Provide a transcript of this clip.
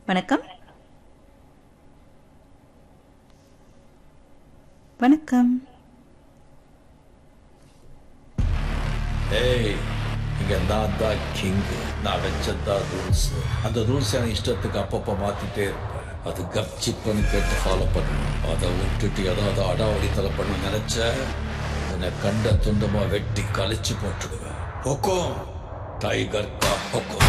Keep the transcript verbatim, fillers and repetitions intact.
வணக்கம் வணக்கம். ஏய், இங்க நான் தான் கிங். நான் வச்சதான் ரூல்ஸ். அந்த ரூல்ஸ் எனக்கு இஷ்டத்துக்கு அப்பப்போ மாத்திட்டே இருப்பேன். அது கப்சிப்புன்னு கேட்டு ஃபாலோ பண்ணணும். அதை விட்டுட்டு ஏதாவது அடாவடி தலை பண்ண நினைச்ச உன்னை கண்ட துண்டமா வெட்டி கழிச்சு போட்டுடுவேன். ஹொக்கோம் டைகர் கா ஹொக்கோம்.